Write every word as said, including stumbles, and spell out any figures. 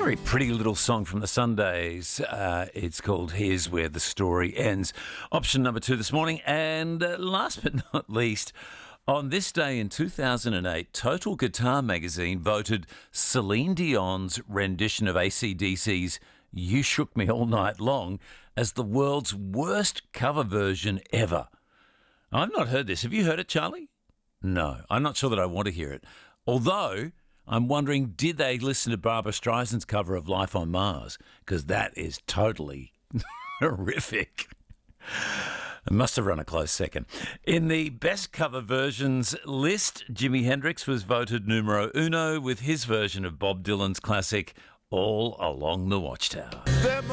Very pretty little song from the Sundays. Uh, it's called Here's Where the Story Ends. Option number two this morning. And uh, last but not least, on this day in two thousand eight, Total Guitar magazine voted Celine Dion's rendition of A C D C's You Shook Me All Night Long as the world's worst cover version ever. I've not heard this. Have you heard it, Charlie? No, I'm not sure that I want to hear it. Although, I'm wondering, did they listen to Barbra Streisand's cover of Life on Mars? Because that is totally horrific. It must have run a close second. In the best cover versions list, Jimi Hendrix was voted numero uno with his version of Bob Dylan's classic All Along the Watchtower.